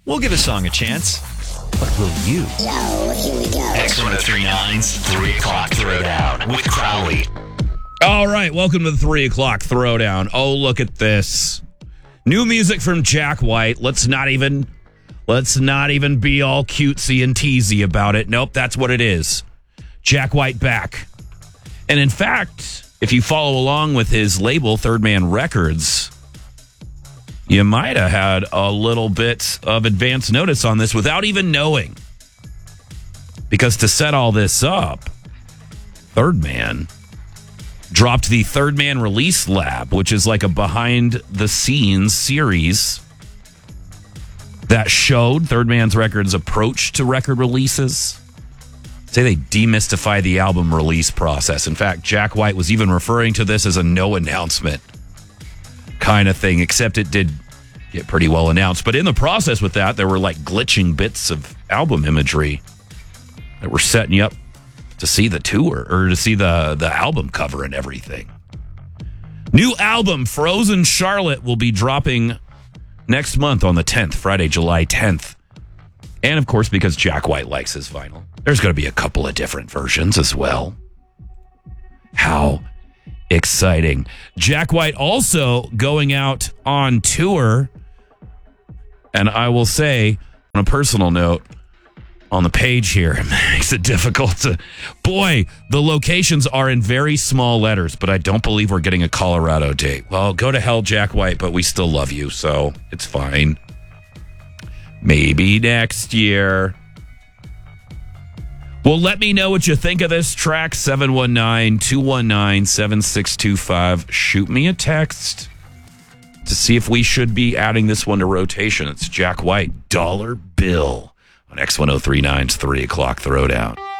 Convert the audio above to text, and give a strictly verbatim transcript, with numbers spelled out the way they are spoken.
We'll give a song a chance. What will you? Yo, here we go. X ten nine's three o'clock Throwdown with Crowley. All right, welcome to the three o'clock Throwdown. Oh, look at this. New music from Jack White. Let's not even, let's not even be all cutesy and teasy about it. Nope, that's what it is. Jack White back. And in fact, if you follow along with his label, Third Man Records, you might have had a little bit of advance notice on this without even knowing. Because to set all this up, Third Man dropped the Third Man Release Lab, which is like a behind-the-scenes series that showed Third Man's Records' approach to record releases. Say they demystify the album release process. In fact, Jack White was even referring to this as a no announcement kind of thing, except it did get pretty well announced. But in the process with that, there were like glitching bits of album imagery that were setting you up to see the tour or to see the, the album cover and everything. New album, Frozen Charlotte, will be dropping next month on the tenth, Friday, July tenth. And of course, because Jack White likes his vinyl, there's going to be a couple of different versions as well. How exciting. Jack White also going out on tour. And I will say, on a personal note, on the page here, it makes it difficult to... Boy, the locations are in very small letters, but I don't believe we're getting a Colorado date. Well, go to hell, Jack White, but we still love you, so it's fine. Maybe next year. Well, let me know what you think of this track. seven one nine, two one nine, seven six two five. Shoot me a text to see if we should be adding this one to rotation. It's Jack White, Dollar Bill, on X ten thirty-nine's three o'clock Throwdown.